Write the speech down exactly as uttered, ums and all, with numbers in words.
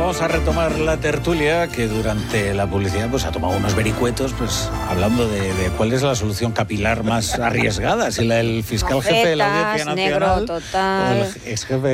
vamos a retomar la tertulia que durante la publicidad pues ha tomado unos vericuetos pues hablando de, de cuál es la solución capilar más arriesgada, si la del fiscal Mojetas, jefe de la Audiencia Nacional negro total. o el ex jefe